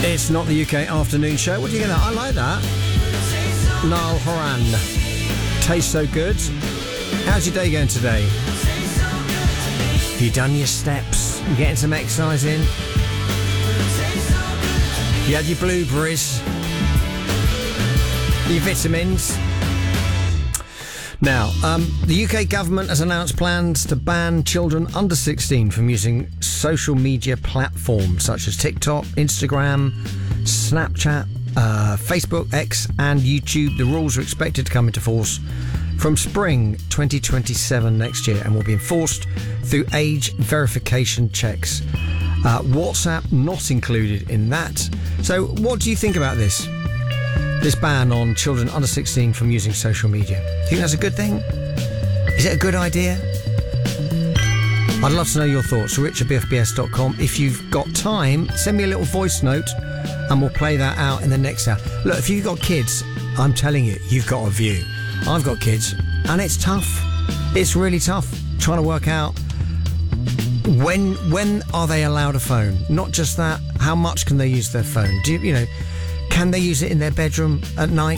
It's not the UK afternoon show. What do you get? I like that. Niall Horan. Tastes so good. How's your day going today? Have you done your steps? You getting some exercise in? You had your blueberries? Your vitamins? Now, the UK government has announced plans to ban children under 16 from using social media platforms such as TikTok, Instagram, Snapchat, Facebook, X and YouTube. The rules are expected to come into force from spring 2027 next year and will be enforced through age verification checks. WhatsApp not included in that. So what do you think about this? This ban on children under 16 from using social media. Do you think that's a good thing? Is it a good idea? I'd love to know your thoughts. rich@bfbs.com. If you've got time, send me a little voice note and we'll play that out in the next hour. Look, if you've got kids, I'm telling you, you've got a view. I've got kids and it's tough. It's really tough trying to work out when are they allowed a phone? Not just that, how much can they use their phone? Can they use it in their bedroom at night?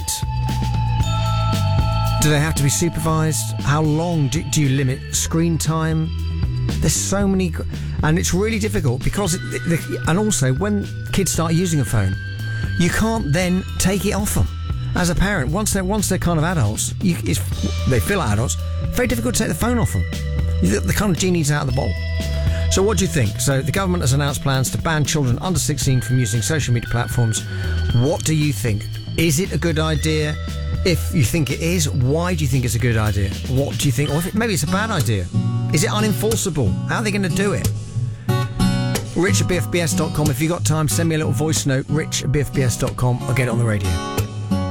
Do they have to be supervised? How long do you limit screen time? There's so many, and it's really difficult because, and also when kids start using a phone, you can't then take it off them. As a parent, once they're kind of adults, they feel like adults. Very difficult to take the phone off them. The kind of genie's out of the bottle. So what do you think? So the government has announced plans to ban children under 16 from using social media platforms. What do you think? Is it a good idea? If you think it is, why do you think it's a good idea? What do you think? Or maybe it's a bad idea. Is it unenforceable? How are they going to do it? rich@bfbs.com. If you've got time, send me a little voice note, rich@bfbs.com. I'll get it on the radio.